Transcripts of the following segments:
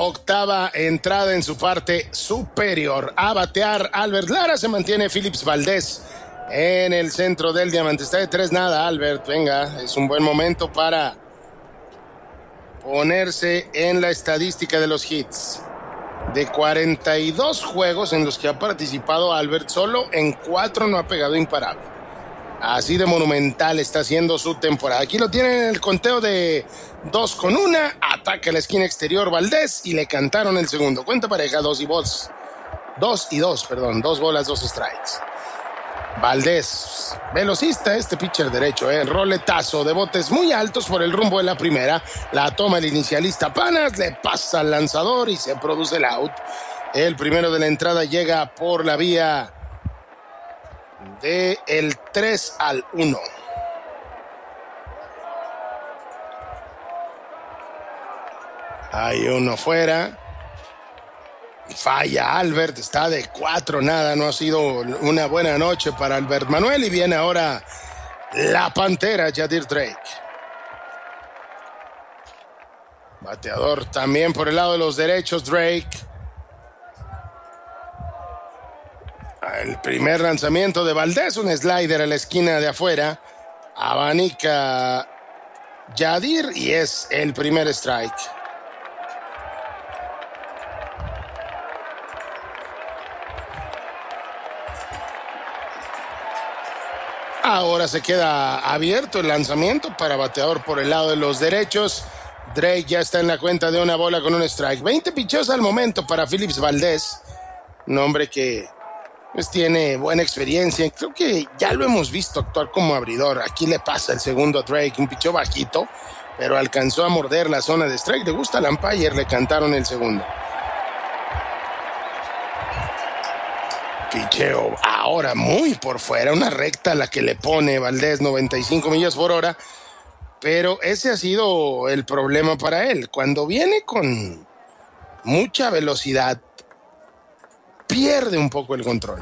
octava entrada en su parte superior. A batear Albert Lara, se mantiene Phillips Valdés en el centro del diamante. Está de 3-0, Albert. Venga, es un buen momento para ponerse en la estadística de los hits. De 42 juegos en los que ha participado Albert, solo en 4 no ha pegado imparable. Así de monumental está siendo su temporada. Aquí lo tienen en el conteo de 2-1. Ataca la esquina exterior Valdés y le cantaron el segundo. Cuenta pareja, 2 y 2, 2 bolas, 2 strikes. Valdés, velocista este pitcher derecho, roletazo de botes muy altos por el rumbo de la primera. La toma el inicialista Panas, le pasa al lanzador y se produce el out. El primero de la entrada llega por la vía de el 3-1. Hay uno fuera. Falla Albert, está de 4-0. No ha sido una buena noche para Albert Manuel. Y viene ahora la Pantera, Yadir Drake. Bateador también por el lado de los derechos, Drake. El primer lanzamiento de Valdés, un slider a la esquina de afuera. Abanica Yadir y es el primer strike. Ahora se queda abierto el lanzamiento para bateador por el lado de los derechos. Drake ya está en la cuenta de una bola con un strike. 20 picheos al momento para Phillips Valdés. Un hombre que pues tiene buena experiencia. Creo que ya lo hemos visto actuar como abridor. Aquí le pasa el segundo a Drake. Un picheo bajito, pero alcanzó a morder la zona de strike. Le gusta al umpire, le cantaron el segundo. Picheo ahora muy por fuera, una recta a la que le pone Valdés, 95 millas por hora, pero ese ha sido el problema para él. Cuando viene con mucha velocidad, pierde un poco el control.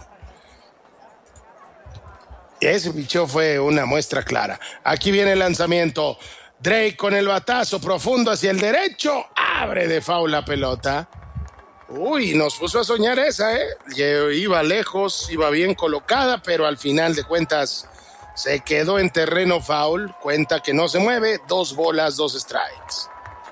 Ese picheo fue una muestra clara. Aquí viene el lanzamiento. Drake con el batazo profundo hacia el derecho, abre de foul la pelota. Uy, nos puso a soñar esa, Iba lejos, iba bien colocada, pero al final de cuentas se quedó en terreno foul. Cuenta que no se mueve, 2 bolas, 2 strikes.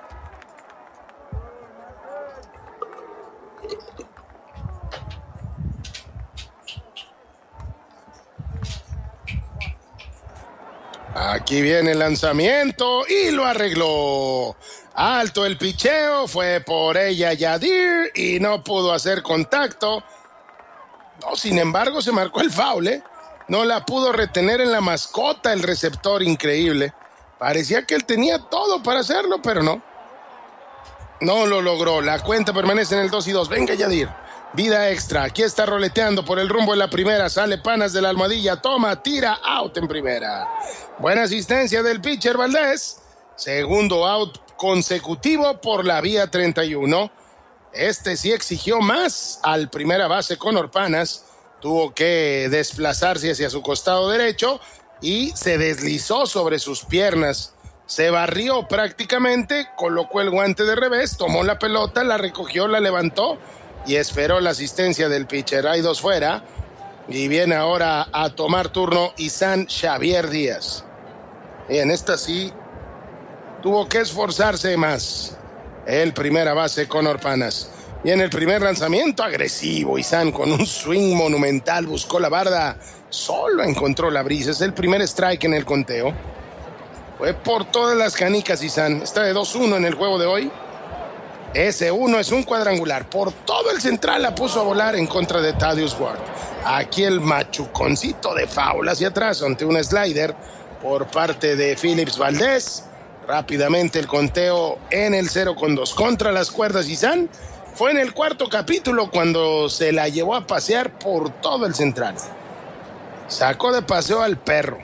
Aquí viene el lanzamiento y lo arregló. Alto el picheo, fue por ella Yadir y no pudo hacer contacto. No, sin embargo, se marcó el foul, No la pudo retener en la mascota el receptor, increíble. Parecía que él tenía todo para hacerlo, pero no. No lo logró. La cuenta permanece en el 2-2. Venga, Yadir. Vida extra. Aquí está roleteando por el rumbo de la primera. Sale Panas de la almohadilla. Toma, tira, out en primera. Buena asistencia del pitcher Valdés. Segundo out consecutivo por la vía 31. Este sí exigió más al primera base Conor Panas. Tuvo que desplazarse hacia su costado derecho y se deslizó sobre sus piernas. Se barrió prácticamente, colocó el guante de revés, tomó la pelota, la recogió, la levantó y esperó la asistencia del pitcher. Hay 2 fuera y viene ahora a tomar turno Isan Xavier Díaz. Bien, esta sí tuvo que esforzarse más. El primera base Conor Panas. Viene el primer lanzamiento agresivo. Isan con un swing monumental buscó la barda. Solo encontró la brisa. Es el primer strike en el conteo. Fue por todas las canicas Isan. Está de 2-1 en el juego de hoy. Ese 1 es un cuadrangular. Por todo el central la puso a volar en contra de Thaddeus Ward. Aquí el machuconcito de foul hacia atrás ante un slider por parte de Phillips Valdés. Rápidamente el conteo en el 0-2 contra las cuerdas. Isan fue en el 4º capítulo cuando se la llevó a pasear por todo el central. Sacó de paseo al perro.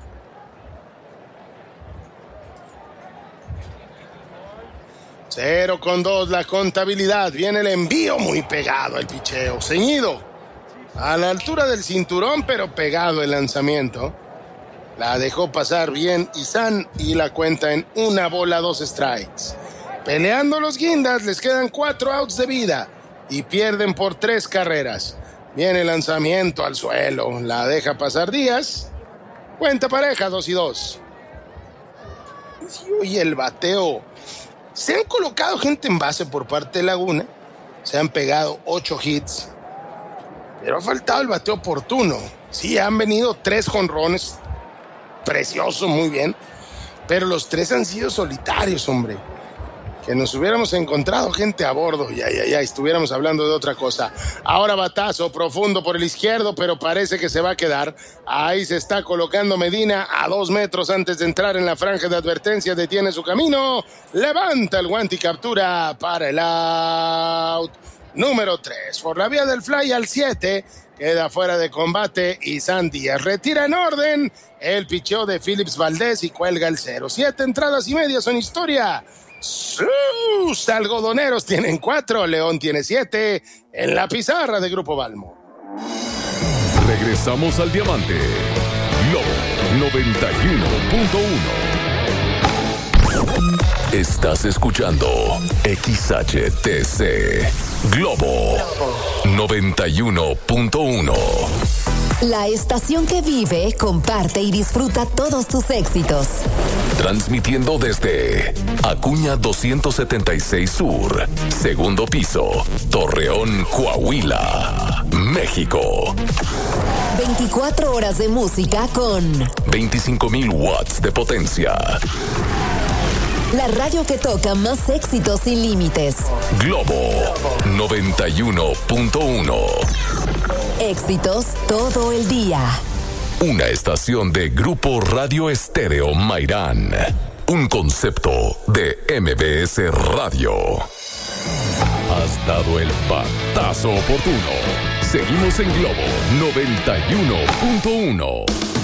Cero con 2 la contabilidad. Viene el envío muy pegado al picheo. Ceñido a la altura del cinturón, pero pegado el lanzamiento. La dejó pasar bien Isan y la cuenta en 1 bola, 2 strikes. Peleando los guindas, les quedan 4 outs de vida y pierden por 3 carreras. Viene el lanzamiento al suelo, la deja pasar Díaz. Cuenta pareja, 2-2. Y el bateo. Se han colocado gente en base por parte de Laguna. Se han pegado 8 hits. Pero ha faltado el bateo oportuno. Sí, han venido 3 jonrones. Precioso, muy bien. Pero los 3 han sido solitarios, hombre. Que nos hubiéramos encontrado gente a bordo. Ya, estuviéramos hablando de otra cosa. Ahora batazo profundo por el izquierdo, pero parece que se va a quedar. Ahí se está colocando Medina a 2 metros antes de entrar en la franja de advertencia. Detiene su camino. Levanta el guante y captura para el out. Número 3. Por la vía del fly al 7. Queda fuera de combate y Díaz retira en orden el picheo de Phillips Valdés y cuelga el 0. 7 entradas y media son historia. Sus algodoneros tienen 4, León tiene 7 en la pizarra de Grupo Balmo. Regresamos al Diamante. Globo 91.1. Estás escuchando XHTC Globo 91.1. La estación que vive, comparte y disfruta todos tus éxitos. Transmitiendo desde Acuña 276 Sur, segundo piso, Torreón, Coahuila, México. 24 horas de música con 25,000 watts de potencia. La radio que toca más éxitos sin límites. Globo 91.1. Éxitos todo el día. Una estación de Grupo Radio Estéreo Mairán. Un concepto de MBS Radio. Has dado el batazo oportuno. Seguimos en Globo 91.1.